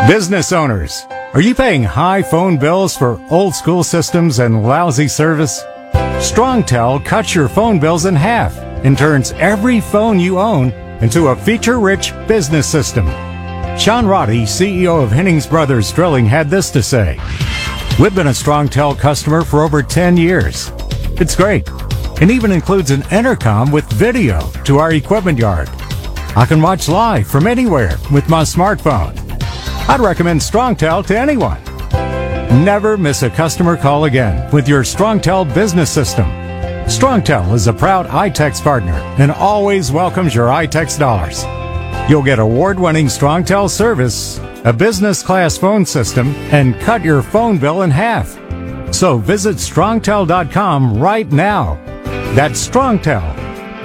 Business owners, are you paying high phone bills for old school systems and lousy service? StrongTel cuts your phone bills in half and turns every phone you own into a feature-rich business system. Sean Roddy, CEO of Hennings Brothers Drilling, had this to say: "We've been a StrongTel customer for over 10 years. It's great, and even includes an intercom with video to our equipment yard. I can watch live from anywhere with my smartphone. I'd recommend StrongTel to anyone. Never miss a customer call again with your StrongTel business system. StrongTel is a proud iTex partner and always welcomes your iTex dollars. You'll get award-winning StrongTel service, a business-class phone system, and cut your phone bill in half. So visit strongtel.com right now. That's StrongTel,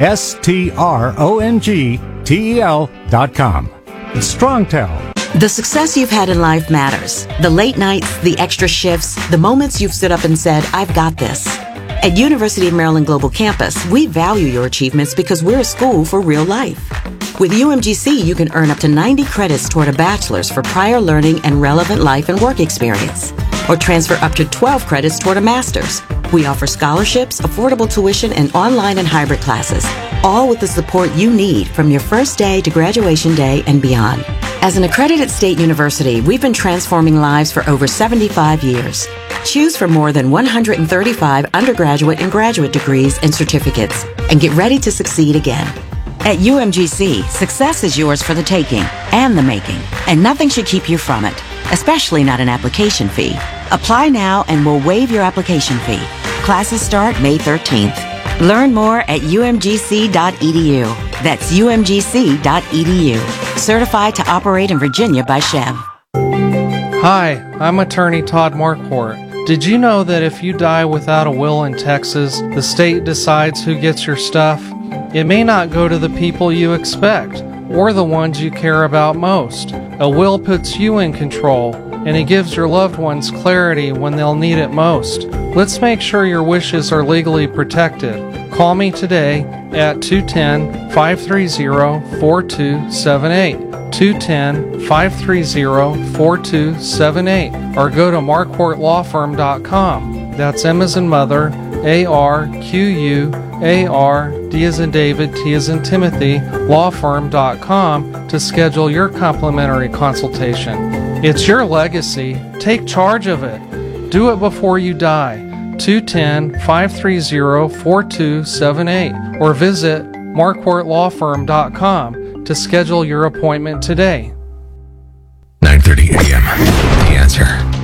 StrongTel.com. StrongTel. The success you've had in life matters. The late nights, the extra shifts, the moments you've stood up and said, "I've got this." At University of Maryland Global Campus, we value your achievements because we're a school for real life. With UMGC, you can earn up to 90 credits toward a bachelor's for prior learning and relevant life and work experience, or transfer up to 12 credits toward a master's. We offer scholarships, affordable tuition, and online and hybrid classes, all with the support you need from your first day to graduation day and beyond. As an accredited state university, we've been transforming lives for over 75 years. Choose from more than 135 undergraduate and graduate degrees and certificates, and get ready to succeed again. At UMGC, success is yours for the taking and the making, and nothing should keep you from it, especially not an application fee. Apply now and we'll waive your application fee. Classes start May 13th. Learn more at umgc.edu. That's umgc.edu. Certified to operate in Virginia by Chev. Hi, I'm attorney Todd Marquardt. Did you know that if you die without a will in Texas, the state decides who gets your stuff? It may not go to the people you expect, or the ones you care about most. A will puts you in control, and it gives your loved ones clarity when they'll need it most. Let's make sure your wishes are legally protected. Call me today at 210-530-4278, 210-530-4278, or go to marquardtlawfirm.com. That's M as in mother, A-R-Q-U-A-R, D as in David, T as in Timothy, lawfirm.com to schedule your complimentary consultation. It's your legacy. Take charge of it. Do it before you die. 210-530-4278 or visit marquardtlawfirm.com to schedule your appointment today. 9:30 a.m. The Answer.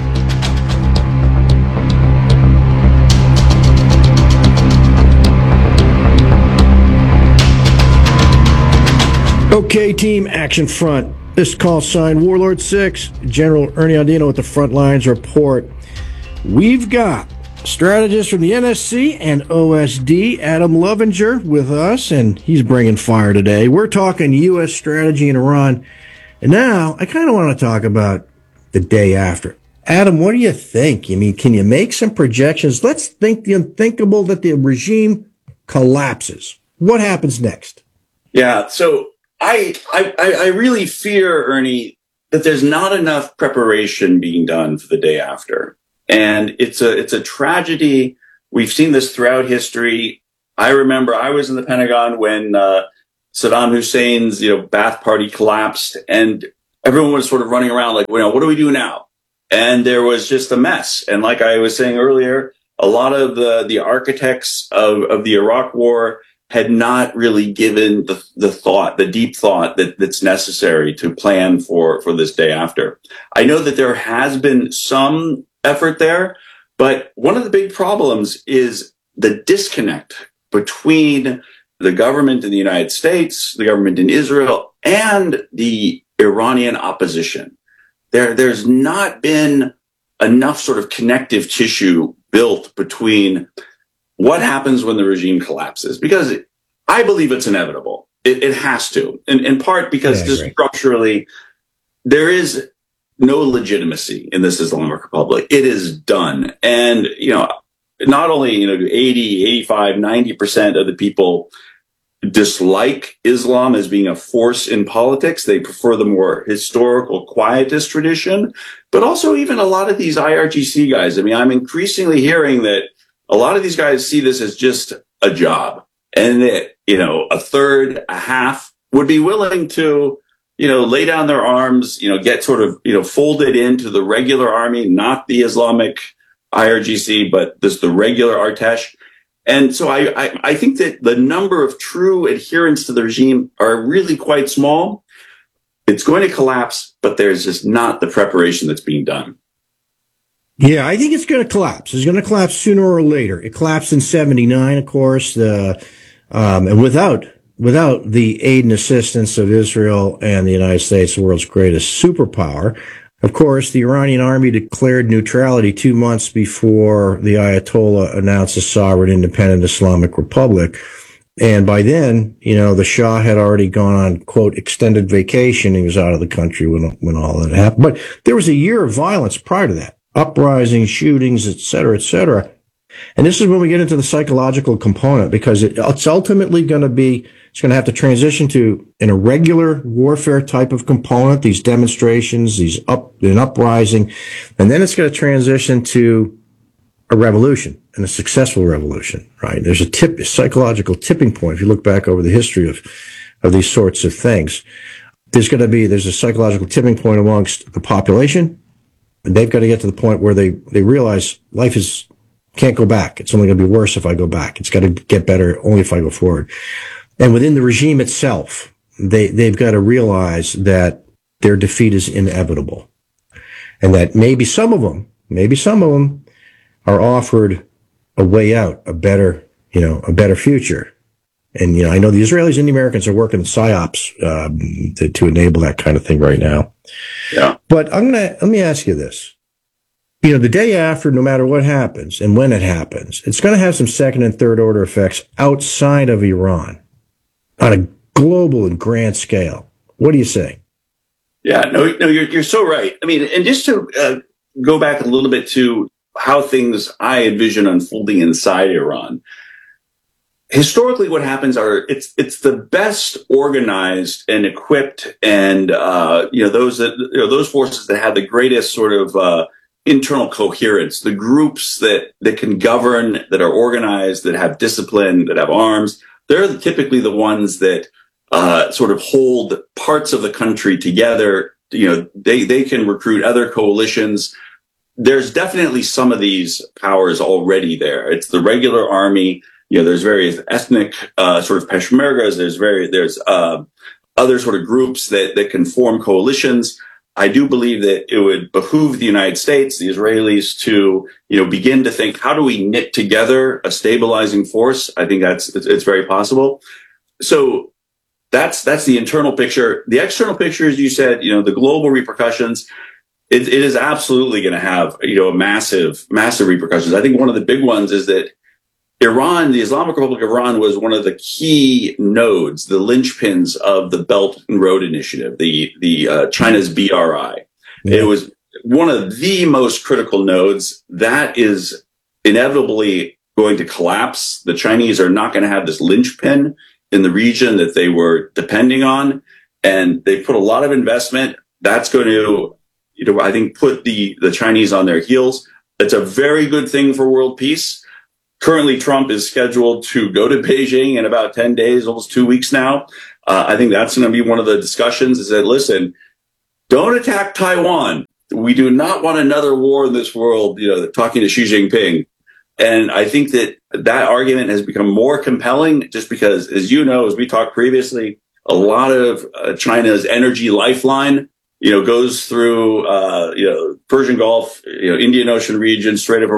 Okay, team, action front. This call sign Warlord 6, General Ernie Andino with the Front Lines Report. We've got strategist from the NSC and OSD, Adam Lovinger, with us, and he's bringing fire today. We're talking U.S. strategy in Iran. And now, I kind of want to talk about the day after. Adam, what do you think? I mean, can you make some projections? Let's think the unthinkable, that the regime collapses. What happens next? Yeah, so I really fear, Ernie, that there's not enough preparation being done for the day after. And it's a tragedy. We've seen this throughout history. I remember I was in the Pentagon when Saddam Hussein's Ba'ath Party collapsed, and everyone was sort of running around like, what do we do now? And there was just a mess. And like I was saying earlier, a lot of the architects of the Iraq War had not really given the deep thought that's necessary to plan for this day after. I know that there has been some effort there, but one of the big problems is the disconnect between the government in the United States, the government in Israel, and the Iranian opposition. There's not been enough sort of connective tissue built between what happens when the regime collapses, because I believe it's inevitable. It has to, in part because just structurally, there is no legitimacy in this Islamic Republic. It is done. And, not only, 80, 85, 90% of the people dislike Islam as being a force in politics. They prefer the more historical quietist tradition, but also even a lot of these IRGC guys. I mean, I'm increasingly hearing that a lot of these guys see this as just a job, and that, a third, a half would be willing to, lay down their arms, get sort of, folded into the regular army, not the Islamic IRGC, but the regular Artesh. And so I think that the number of true adherents to the regime are really quite small. It's going to collapse, but there's just not the preparation that's being done. Yeah, I think it's going to collapse. It's going to collapse sooner or later. It collapsed in '79, of course, and without the aid and assistance of Israel and the United States, the world's greatest superpower. Of course, the Iranian army declared neutrality 2 months before the Ayatollah announced a sovereign independent Islamic Republic. And by then, the Shah had already gone on, quote, extended vacation. He was out of the country when all that happened. But there was a year of violence prior to that. Uprising, shootings, et cetera, et cetera. And this is when we get into the psychological component, because it's ultimately going to have to transition to an irregular warfare type of component, these demonstrations, an uprising, and then it's going to transition to a revolution, and a successful revolution, right? There's a psychological tipping point. If you look back over the history of these sorts of things, there's a psychological tipping point amongst the population, and they've got to get to the point where they realize life can't go back. It's only going to be worse if I go back. It's got to get better only if I go forward. And within the regime itself, they've got to realize that their defeat is inevitable, and that maybe some of them are offered a way out, a better future. And, I know the Israelis and the Americans are working psyops, to enable that kind of thing right now. Yeah. But let me ask you this. The day after, no matter what happens and when it happens, it's going to have some second and third order effects outside of Iran on a global and grand scale. What do you say? Yeah, no, you're so right. I mean, and just to go back a little bit to how things I envision unfolding inside Iran. Historically, what happens it's the best organized and equipped, and those forces that have the greatest sort of internal coherence, the groups that can govern, that are organized, that have discipline, that have arms. They're typically the ones that sort of hold parts of the country together. They can recruit other coalitions. There's definitely some of these powers already there. It's the regular army. There's various ethnic sort of peshmergas. There's other sort of groups that can form coalitions. I do believe that it would behoove the United States, the Israelis, to begin to think, how do we knit together a stabilizing force? I think it's very possible. So that's the internal picture. The external picture, as you said, the global repercussions. It is absolutely going to have massive repercussions. I think one of the big ones is that Iran, the Islamic Republic of Iran, was one of the key nodes, the linchpins of the Belt and Road Initiative, the China's BRI. Yeah. It was one of the most critical nodes. That is inevitably going to collapse. The Chinese are not going to have this linchpin in the region that they were depending on, and they put a lot of investment. That's going to, I think, put the Chinese on their heels. It's a very good thing for world peace. Currently, Trump is scheduled to go to Beijing in about 10 days, almost 2 weeks now. I think that's going to be one of the discussions, is that, listen, don't attack Taiwan. We do not want another war in this world, talking to Xi Jinping. And I think that argument has become more compelling just because, as as we talked previously, a lot of China's energy lifeline, goes through, Persian Gulf, Indian Ocean region, Strait of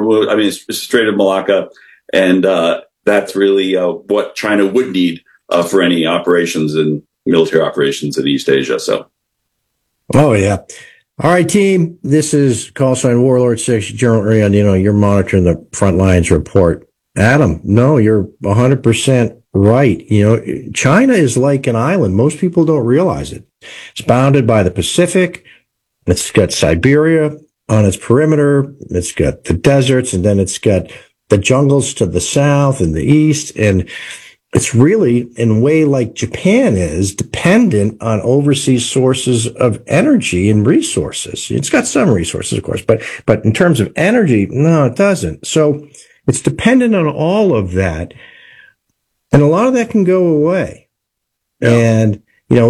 Malacca. And that's really what China would need for any operations and military operations in East Asia. So, oh yeah, all right, team. This is call sign Warlord 6, General Uriandino. You're monitoring the front lines report. Adam, no, you're 100% right. China is like an island. Most people don't realize it. It's bounded by the Pacific. It's got Siberia on its perimeter. It's got the deserts, and then it's got the jungles to the south and the east. And it's really, in a way like Japan is, dependent on overseas sources of energy and resources. It's got some resources, of course, but in terms of energy, no, it doesn't. So it's dependent on all of that. And a lot of that can go away. Yeah. And,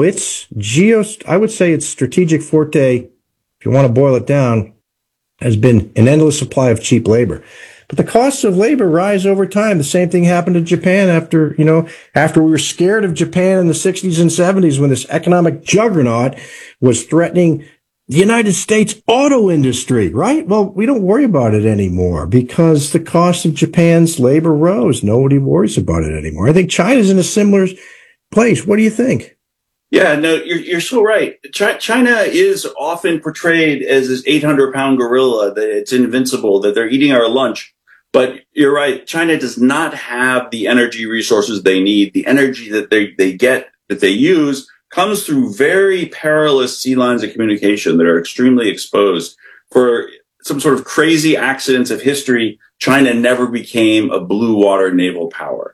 I would say its strategic forte, if you want to boil it down, has been an endless supply of cheap labor. But the costs of labor rise over time. The same thing happened to Japan after we were scared of Japan in the 60s and 70s when this economic juggernaut was threatening the United States auto industry, right? Well, we don't worry about it anymore because the cost of Japan's labor rose. Nobody worries about it anymore. I think China's in a similar place. What do you think? Yeah, no, you're so right. China is often portrayed as this 800-pound gorilla, that it's invincible, that they're eating our lunch. But you're right. China does not have the energy resources they need. The energy that they use comes through very perilous sea lines of communication that are extremely exposed. For some sort of crazy accidents of history, China never became a blue water naval power.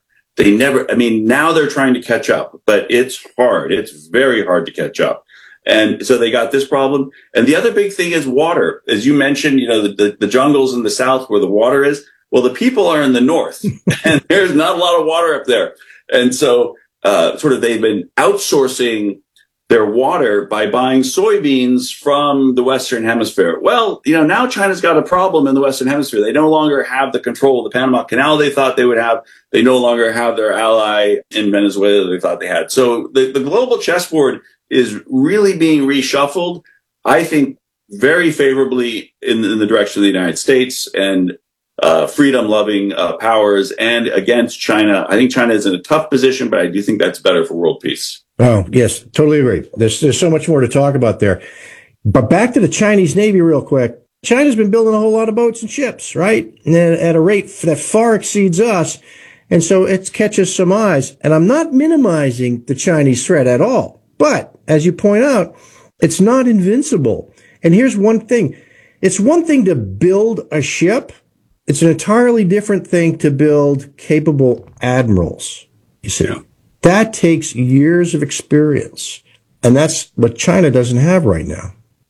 Now they're trying to catch up, but it's hard. It's very hard to catch up. And so they got this problem. And the other big thing is water. As you mentioned, the jungles in the south where the water is. Well, the people are in the north and there's not a lot of water up there. And so, they've been outsourcing their water by buying soybeans from the Western Hemisphere. Well, now China's got a problem in the Western Hemisphere. They no longer have the control of the Panama Canal they thought they would have. They no longer have their ally in Venezuela they thought they had. So the global chessboard is really being reshuffled, I think, very favorably in the direction of the United States and freedom-loving powers and against China. I think China is in a tough position, but I do think that's better for world peace. Oh, yes, totally agree. There's so much more to talk about there. But back to the Chinese Navy real quick. China's been building a whole lot of boats and ships, right? And at a rate that far exceeds us. And so it catches some eyes. And I'm not minimizing the Chinese threat at all. But as you point out, it's not invincible. And here's one thing. It's one thing to build a ship. It's an entirely different thing to build capable admirals. You see, that takes years of experience. And that's what China doesn't have right now.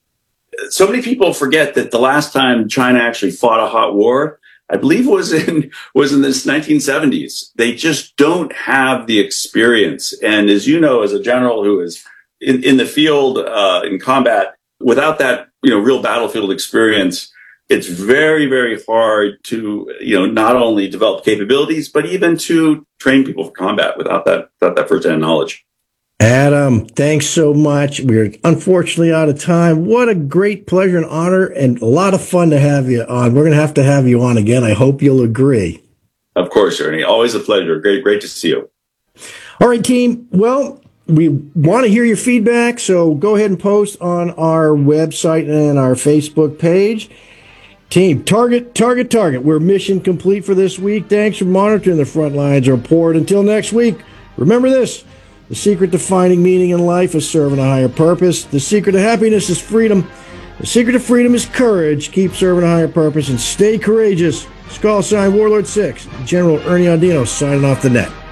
So many people forget that the last time China actually fought a hot war, I believe was in this 1970s. They just don't have the experience. And as you know, as a general who is in the field, in combat, without that, real battlefield experience, it's very, very hard to, not only develop capabilities, but even to train people for combat without that first-hand knowledge. Adam, thanks so much. We're unfortunately out of time. What a great pleasure and honor and a lot of fun to have you on. We're going to have you on again. I hope you'll agree. Of course, Ernie. Always a pleasure. Great to see you. All right, team. Well, we want to hear your feedback, so go ahead and post on our website and our Facebook page. Team, target. We're mission complete for this week. Thanks for monitoring the Frontlines Report. Until next week, remember this. The secret to finding meaning in life is serving a higher purpose. The secret to happiness is freedom. The secret to freedom is courage. Keep serving a higher purpose and stay courageous. Call sign Warlord 6. General Ernie Andino signing off the net.